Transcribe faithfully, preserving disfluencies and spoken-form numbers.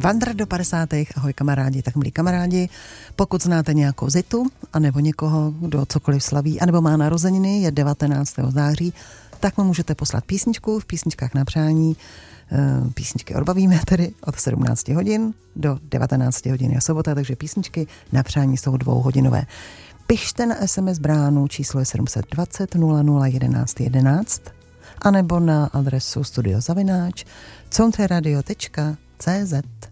Vandr do padesátých. Ahoj kamarádi, tak milí kamarádi, pokud znáte nějakou Zitu, anebo někoho, kdo cokoliv slaví, anebo má narozeniny, je devatenáctého září, tak mu můžete poslat písničku v písničkách na přání. Písničky odbavíme tedy od sedmnácti hodin do devatenácti hodin je sobota, takže písničky na přání jsou dvouhodinové. Pište na es em es bránu, číslo je sedm set dvacet nula nula jedenáct jedenáct, anebo na adresu studiozavináč countryradio tečka cé zet.